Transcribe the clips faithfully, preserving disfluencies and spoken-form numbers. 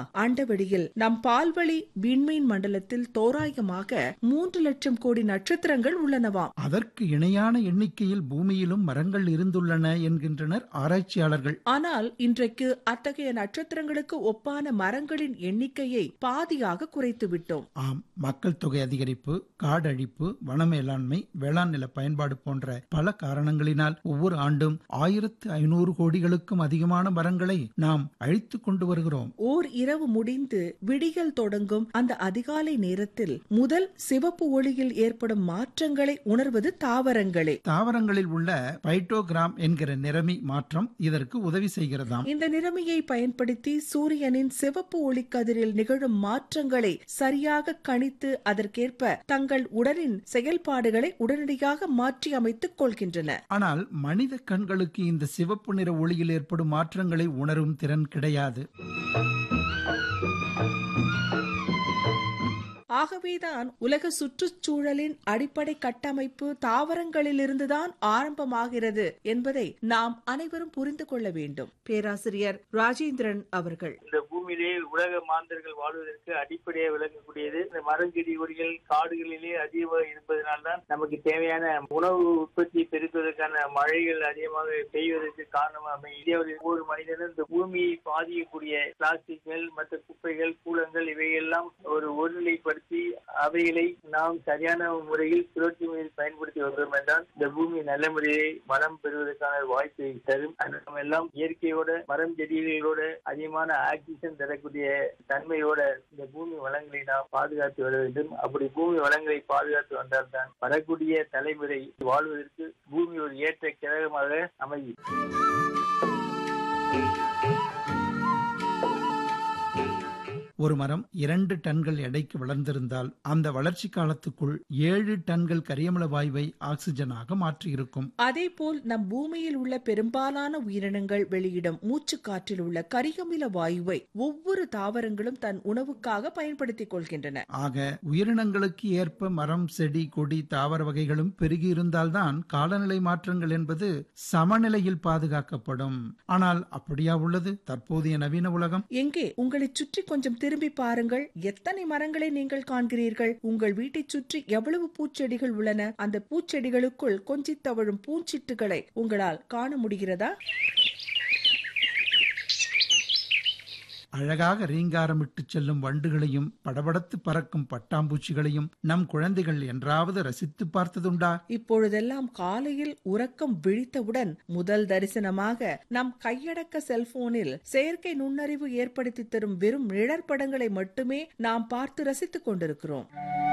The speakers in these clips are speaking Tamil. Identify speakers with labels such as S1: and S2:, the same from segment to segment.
S1: ஆண்டவெளியில் நம் பால்வழி விண்மீன் மண்டலத்தில் தோராயமாக மூன்று லட்சம் கோடி நட்சத்திரங்கள் உள்ளனவாம்.
S2: அதற்கு இணையான எண்ணிக்கையில் பூமியிலும் மரங்கள் இருந்துள்ளன என்கின்றனர் ஆராய்ச்சியாளர்கள்.
S1: ஆனால் இன்றைக்கு அத்தகைய நட்சத்திரங்களுக்கு ஒப்பான மரங்களின் எண்ணிக்கையை பாதியாக குறைத்து விட்டோம்.
S2: ஆம், மக்கள் தொகை அதிகரிப்பு, காடழிப்பு, வன மேலாண்மை, வேளாண் நில பயன்பாடு போன்ற பல காரணங்களினால் ஒவ்வொரு ஆண்டும் ஆயிரத்து ஐநூறு கோடிகளுக்கும் அதிகமான மரங்களை நாம் அழித்துக் கொண்டு வருகிறோம்.
S1: ஓர் இரவு முடிந்து விடியல் தொடங்கும் அந்த அதிகாலை நேரத்தில் முதல் சிவப்பு ஒளியில் ஏற்படும் மாற்றங்களை உணர்வது தாவரங்களே.
S2: தாவரங்களில் உள்ள பைட்டோகிராம் என்கிற நிறமி மாற்றம் இதற்கு உதவி செய்கிறதாம்.
S1: இந்த நிறமியை பயன்படுத்தி சூரியனின் சிவப்பு ஒளிக்கதிரில் நிகழும் மாற்றங்களை சரியாக கணித்து அதற்கேற்ப தங்கள் உடலின் செயல்பாடுகளை உடனடியாக மாற்றி அமைத்துக் கொள்கின்றன.
S2: ஆனால் மனித கண்களுக்கு இந்த சிவப்பு நிற ஒளியில் ஏற்படும் மாற்றங்களை உணரும் திறன் கிடையாது.
S1: ஆகவேதான் உலக சுற்றுச்சூழலின் அடிப்படை கட்டமைப்பு தாவரங்களிலிருந்துதான் ஆரம்பமாகிறது என்பதை நாம் அனைவரும் புரிந்து கொள்ள வேண்டும். பேராசிரியர் ராஜேந்திரன் அவர்கள்.
S3: இந்த பூமியிலே உலக மாந்தர்கள் வாழ்வதற்கு அடிப்படையாக விளங்கக்கூடியது இந்த மரஞ்செடி கொடிகள் காடுகளிலே அதிகமாக இருப்பதனால்தான் நமக்கு தேவையான உணவு உற்பத்தி பெருக்குவதற்கான மழைகள் அதிகமாக பெய்வதற்கு காரணமாக இந்தியாவில் ஒவ்வொரு மனிதனும் இந்த பூமியை பாதிக்கக்கூடிய பிளாஸ்டிக்கள் மற்ற குப்பைகள் கூலங்கள் இவையெல்லாம் ஒரு ஒருநிலைப்படுத்தி அவைகளை நாம் சரியான முறையில் சுழற்சி முறையில் பயன்படுத்தி வருகிறோம் என்றால் இந்த பூமி நல்ல முறையை வளம் பெறுவதற்கான வாய்ப்பை தரும். நம்ம எல்லாம் இயற்கையோட மரம் செடிகளோட அதிகமான ஆக்சிஜன் தரக்கூடிய தன்மையோட இந்த பூமி வளங்களை நாம் பாதுகாத்து வர வேண்டும். அப்படி பூமி வளங்களை பாதுகாத்து வந்தால்தான் வரக்கூடிய தலைமுறை வாழ்வதற்கு பூமி ஒரு ஏற்ற கிரகமாக அமையும்.
S2: ஒரு மரம் இரண்டு டன்கள் எடைக்கு வளர்ந்திருந்தால் அந்த வளர்ச்சி காலத்துக்குள் ஏழு டன்கள் கரியமில வாயுவை ஆக்சிஜனாக மாற்றியிருக்கும்.
S1: அதே போல் நம் பூமியில் உள்ள பெரும்பாலான உயிரினங்கள் வெளியிடும் மூச்சு காற்றில் உள்ள கரியமில வாயுவை ஒவ்வொரு தாவரங்களும் தன் உணவுக்காக பயன்படுத்திக் கொள்கின்றன.
S2: ஆக உயிரினங்களுக்கு ஏற்ப மரம், செடி, கொடி, தாவர வகைகளும் பெருகி இருந்தால்தான் காலநிலை மாற்றங்கள் என்பது சமநிலையில் பாதுகாக்கப்படும். ஆனால் அப்படியா உள்ளது தற்போதைய நவீன உலகம்?
S1: எங்கே உங்களை சுற்றி கொஞ்சம் திரும்பி பாருங்கள். எத்தனை மரங்களை நீங்கள் காண்கிறீர்கள்? உங்கள் வீட்டை சுற்றி எவ்வளவு பூச்செடிகள் உள்ளன? அந்த பூச்செடிகளுக்குள் கொஞ்சி தவழும் பூஞ்சிட்டுகளை உங்களால் காண முடிகிறதா?
S2: அழகாக ரீங்காரமிட்டு செல்லும் வண்டுகளையும் படபடத்து பறக்கும் பட்டாம்பூச்சிகளையும் நம் குழந்தைகள் என்றாவது ரசித்து பார்த்ததுண்டா?
S1: இப்பொழுதெல்லாம் காலையில் உறக்கம் விழித்தவுடன் முதல் தரிசனமாக நம் கையடக்க செல்போனில் செயற்கை நுண்ணறிவு ஏற்படுத்தி தரும் வெறும் நிழற்படங்களை மட்டுமே நாம் பார்த்து ரசித்துக் கொண்டிருக்கிறோம்.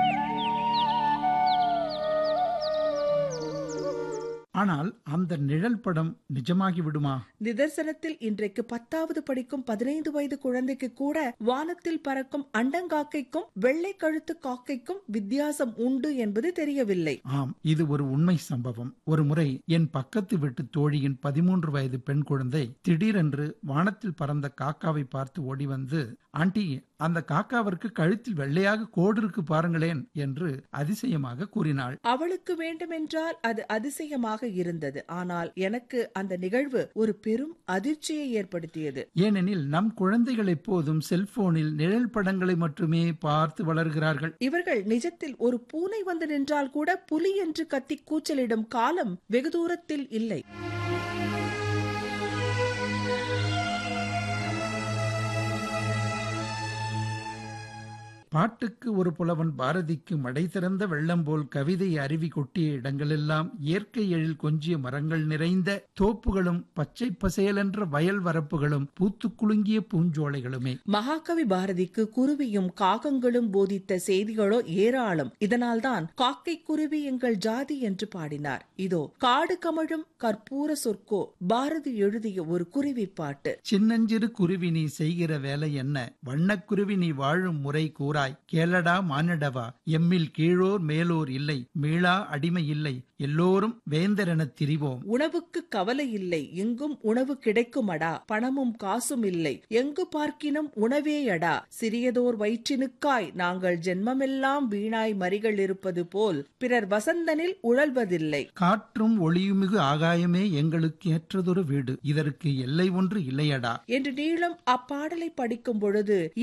S2: ஆனால் அந்த நிழல் படம் நிஜமாகி விடுமா?
S1: நிதர்சனத்தில் இன்றைக்கு பத்தாவது படிக்கும் பதினைந்து வயது குழந்தைக்கு கூட வானத்தில் பறக்கும் அண்டங்காக்கைக்கும் வெள்ளை கழுத்து காக்கைக்கும் வித்தியாசம் உண்டு என்பது தெரியவில்லை.
S2: ஆம், இது ஒரு உண்மை சம்பவம். ஒரு முறை என் பக்கத்து வீட்டு தோழியின் பதிமூன்று வயது பெண் குழந்தை திடீரென்று வானத்தில் பறந்த காக்காவை பார்த்து ஓடி வந்து, ஆண்டி, அந்த காக்காவிற்கு கழுத்தில் வெள்ளையாக கோடு இருக்கு பாருங்களேன் என்று அதிசயமாக கூறினாள்.
S1: அவளுக்கு வேண்டுமென்றால் அது அதிசயமாக இருந்தது. ஆனால் எனக்கு அந்த நிகழ்வு ஒரு பெரும் அதிர்ச்சியை ஏற்படுத்தியது.
S2: ஏனெனில் நம் குழந்தைகள் எப்போதும் செல்போனில் நிழல் படங்களை மட்டுமே பார்த்து வளர்கிறார்கள்.
S1: இவர்கள் நிஜத்தில் ஒரு பூனை வந்து நின்றால் கூட புலி என்று கத்தி கூச்சலிடும் காலம் வெகு தூரத்தில் இல்லை.
S2: பாட்டுக்கு ஒரு புலவன் பாரதிக்கு மடை திறந்த வெள்ளம் போல் கவிதை அருவி கொட்டிய இடங்களெல்லாம் இயற்கை எழில் கொஞ்சிய மரங்கள் நிறைந்த தோப்புகளும் பச்சை பசேலென்ற வயல் வரப்புகளும் பூத்து குலுங்கிய பூஞ்சோலைகளுமே.
S1: மகாகவி பாரதிக்கு குருவியும் காகங்களும் போதித்த செய்திகளோ ஏராளம். இதனால்தான் காக்கை குருவி எங்கள் ஜாதி என்று பாடினார். இதோ காடு கமழும் கற்பூர சொற்கோ பாரதி எழுதிய ஒரு குருவி பாட்டு.
S2: சின்னஞ்சிறு குருவி நீ செய்கிற வேலை என்ன? வண்ணக்குருவி நீ வாழும் முறை கூறாய். கேளடா மானிடவா, எம்மில் கீழோர் மேலோர் இல்லை, மீளா அடிமை இல்லை, எல்லோரும் வேந்தரென திரிவோம்.
S1: உணவுக்கு கவலை இல்லை, எங்கும் உணவு கிடைக்குமடா. பணமும் காசும் இல்லை, எங்கு பார்க்கினும் உணவேயடா. சிறியதோர் வயிற்றினுக்காய் நாங்கள் ஜென்மமெல்லாம் வீணாய் மறிகள் இருப்பது போல் பிறர் வசந்தனில் உழல்வதில்லை.
S2: காற்றும் ஒளியுமிகு ஆகாயமே எங்களுக்கு ஏற்றதொரு வீடு, இதற்கு எல்லை ஒன்று இல்லையடா
S1: என்று நீளும் அப்பாடலை படிக்கும் பொழுது